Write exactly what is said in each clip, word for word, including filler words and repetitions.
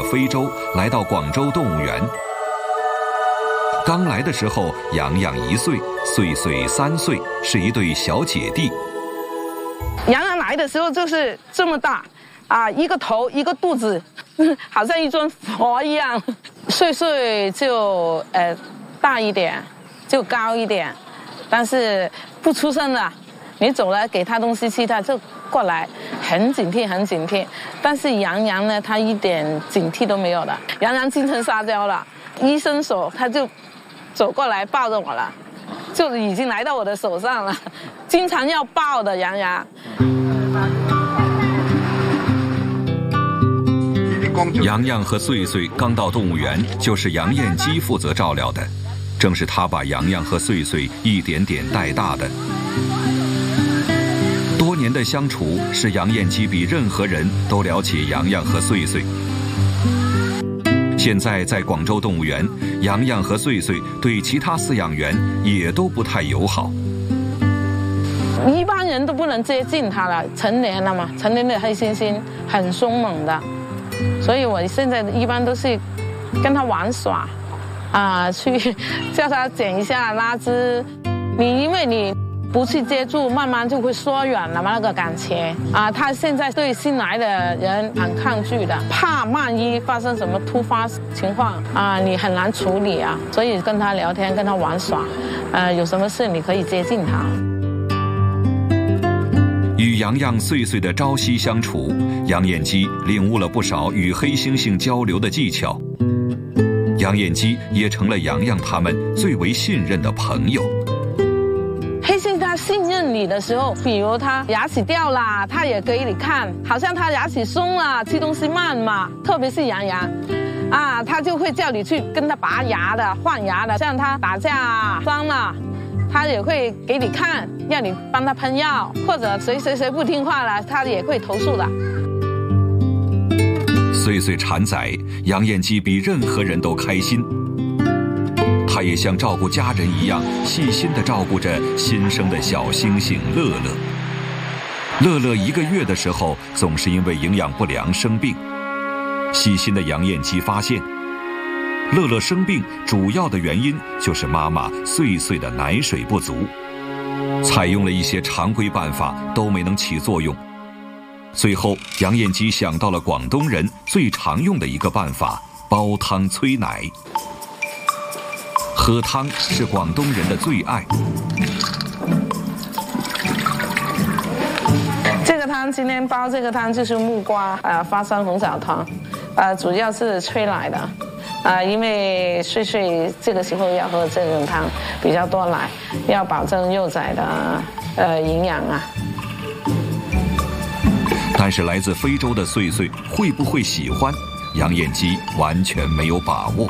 非洲，来到广州动物园。刚来的时候，洋洋一岁，岁岁三岁，是一对小姐弟。 洋洋来的时候就是这么大，啊，一个头一个肚子，好像一尊佛一样。岁岁就呃大一点，就高一点，但是不出声的。你走了给他东西吃，他就过来，很警惕，很警惕。但是洋洋呢，他一点警惕都没有的。洋洋精神撒娇了，一伸手他就走过来抱着我了，就已经来到我的手上了，经常要抱的洋洋。 洋洋和岁岁刚到动物园，就是杨燕姬负责照料的，正是她把洋洋和岁岁一点点带大的。多年的相处，使杨燕姬比任何人都了解洋洋和岁岁。现在在广州动物园，洋洋和岁岁对其他饲养员也都不太友好。 一般人都不能接近它了，成年了嘛，成年的黑猩猩很凶猛的，所以我现在一般都是跟它玩耍，啊，去叫它捡一下垃圾。你因为你不去接触，慢慢就会缩远了嘛，那个感情啊。他现在对新来的人很抗拒的，怕万一发生什么突发情况啊，你很难处理啊。所以跟他聊天，跟他玩耍，呃，有什么事你可以接近他。 与洋洋岁岁的朝夕相处，杨燕姬领悟了不少与黑猩猩交流的技巧。杨燕姬也成了洋洋他们最为信任的朋友。 黑猩他信任你的时候，比如他牙齿掉了，他也给你看，好像他牙齿松了，吃东西慢嘛。特别是洋洋，啊，他就会叫你去跟他拔牙的、换牙的。像他打架伤了，他也会给你看，让你帮他喷药，或者谁谁谁不听话了，他也会投诉的。 岁岁产崽，杨燕姬比任何人都开心。她也像照顾家人一样，细心地照顾着新生的小猩猩乐乐。乐乐一个月的时候，总是因为营养不良生病。细心的杨燕姬发现，乐乐生病主要的原因就是妈妈岁岁的奶水不足，采用了一些常规办法都没能起作用。最后，杨燕姬想到了广东人最常用的一个办法——煲汤催奶。喝汤是广东人的最爱。 这个汤今天煲这个汤就是木瓜呃花生红枣汤，呃主要是催奶的，啊、呃、因为岁岁这个时候要喝这种汤比较多奶，要保证幼崽的呃营养啊。 但是来自非洲的岁岁会不会喜欢，杨燕姬完全没有把握。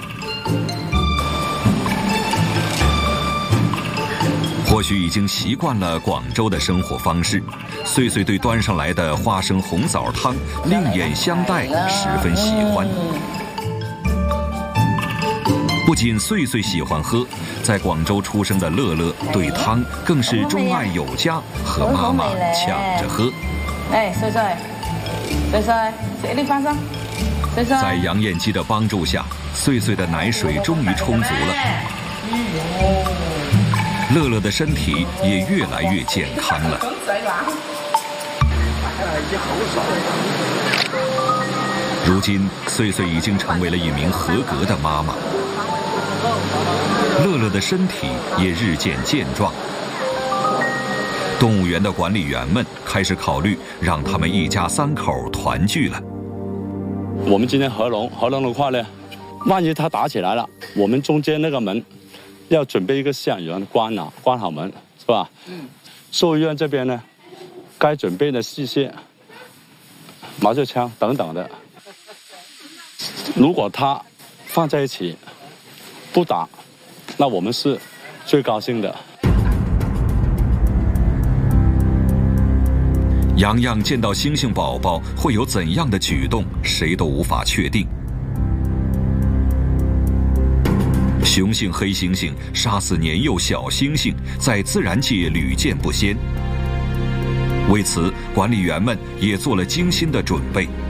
或许已经习惯了广州的生活方式，岁岁对端上来的花生红枣汤另眼相待，十分喜欢。不仅岁岁喜欢喝，在广州出生的乐乐对汤更是钟爱有加，和妈妈抢着喝。 哎，岁岁，岁岁，吃啲花生。岁岁。 在杨燕姬的帮助下，岁岁的奶水终于充足了。乐乐的身体也越来越健康了。如今，岁岁已经成为了一名合格的妈妈。乐乐的身体也日渐健壮。动物园的管理员们开始考虑让他们一家三口团聚了。 我们今天合笼，合笼的话呢，万一它打起来了，我们中间那个门要准备一个饲养员关啊，关好门，是吧？嗯。兽医院这边呢，该准备的器械、麻醉枪等等的，如果它放在一起不打，那我们是最高兴的。 洋洋见到猩猩宝宝会有怎样的举动，谁都无法确定。雄性黑猩猩杀死年幼小猩猩，在自然界屡见不鲜。为此，管理员们也做了精心的准备。